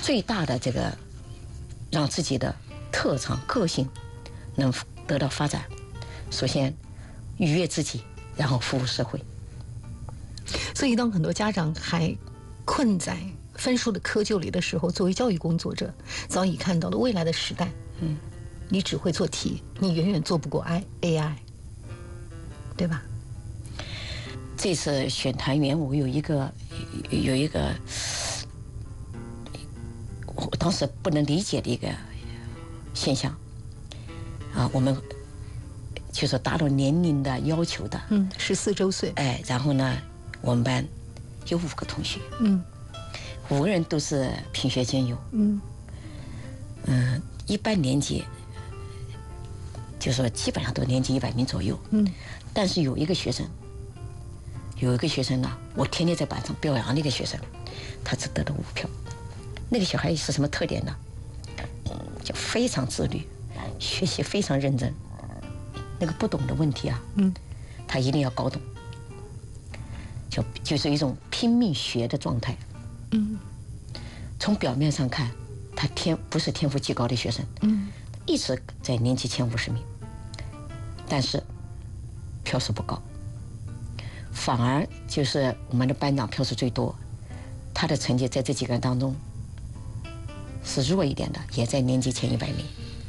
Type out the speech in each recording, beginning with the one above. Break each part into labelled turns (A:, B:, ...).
A: 最大的这个让自己的特长个性能得到发展，首先愉悦自己，然后服务社会。
B: 所以当很多家长还困在分数的窠臼里的时候，作为教育工作者早已看到了未来的时代，你只会做题，你远远做不过 AI， 对吧？
A: 这次选团员我有一个我当时不能理解的一个现象啊，我们就是达到年龄的要求的
B: ，14周岁，
A: 然后呢，我们班有5个同学，5个人都是品学兼优，一般年级就说基本上都年级100名左右，但是有一个学生呢，我天天在班上表扬那个学生，他只得了5票。那个小孩是什么特点呢？就非常自律，学习非常认真，那个不懂的问题啊，他一定要搞懂，就是一种拼命学的状态。从表面上看，他不是天赋极高的学生，一直在年级前50名，但是票数不高，反而就是我们的班长票数最多，他的成绩在这几个人当中是弱一点的，也在年级前100名，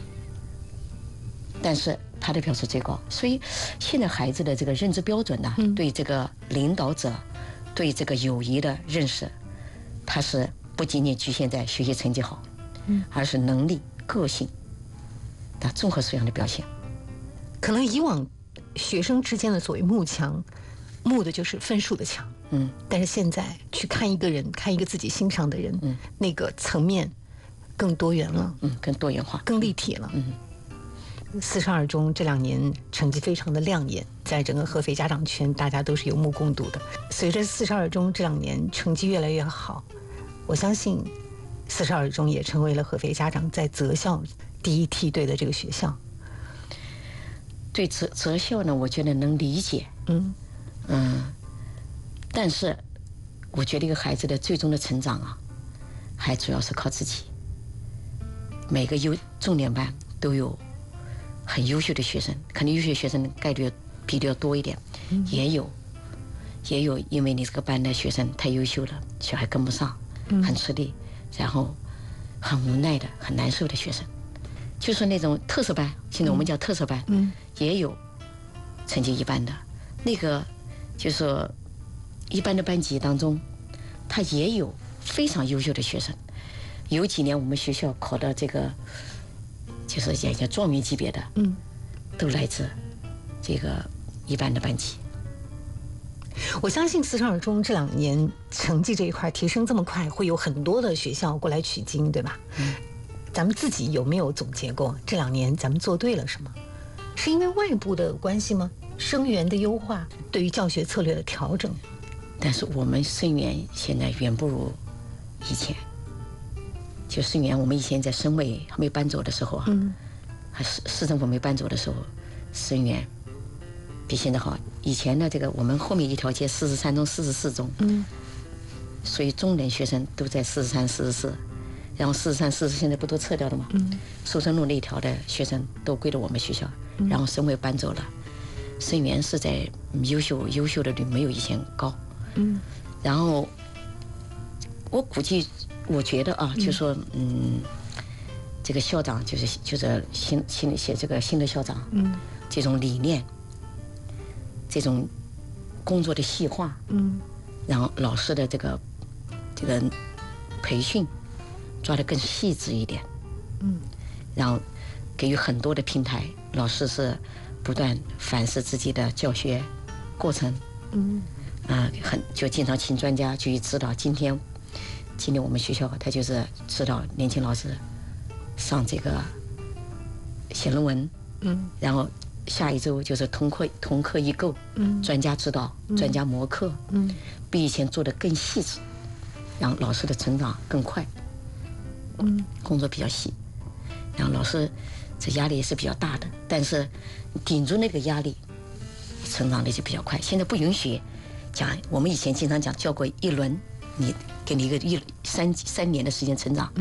A: 但是他的票数最高。所以现在孩子的这个认知标准呢，对这个领导者，对这个友谊的认识，他是不仅仅局限在学习成绩好，而是能力、个性的综合素养的表现。
B: 可能以往学生之间的所谓慕强，慕的就是分数的强，但是现在去看一个人，看一个自己欣赏的人，那个层面更多元了，
A: 更多元化，
B: 更立体了。42中这2年成绩非常的亮眼，在整个合肥家长圈大家都是有目共睹的。随着42中这2年成绩越来越好，我相信42中也成为了合肥家长在择校第一梯队的这个学校。
A: 对择校呢，我觉得能理解，但是我觉得一个孩子的最终的成长啊，还主要是靠自己。每个重点班都有很优秀的学生，可能优秀学生概率比例要多一点，也有因为你这个班的学生太优秀了，小孩跟不上，很吃力，然后很无奈的、很难受的学生。就是那种特色班，现在我们叫特色班，也有成绩一般的，那个就是说一般的班级当中，他也有非常优秀的学生。有几年我们学校考的这个就是也叫状元级别的，都来自这个一般的班级。
B: 我相信42中这2年成绩这一块提升这么快，会有很多的学校过来取经，对吧？咱们自己有没有总结过这2年咱们做对了什么？是因为外部的关系吗？生源的优化，对于教学策略的调整？
A: 但是我们生源现在远不如以前。就生源，我们以前在省委还没搬走的时候啊，还市政府没搬走的时候，生源比现在好。以前呢，这个我们后面一条街43中、44中，所以中等学生都在43、44，然后43、44现在不都撤掉了吗？苏城路那一条的学生都归了我们学校，然后省委搬走了。生源是在优秀的率没有以前高，然后我估计。我觉得啊，就说这个校长就是新的校长，这种理念，这种工作的细化，然后老师的这个培训抓得更细致一点，然后给予很多的平台，老师是不断反思自己的教学过程，就经常请专家去指导。今天我们学校他就是指导年轻老师上这个写论文，然后下一周就是同课异构，专家指导，专家模课，比以前做得更细致，让老师的成长更快，工作比较细，然后老师这压力也是比较大的，但是顶住那个压力，成长的就比较快。现在不允许讲，我们以前经常讲教过一轮，你给你一个3年的时间成长，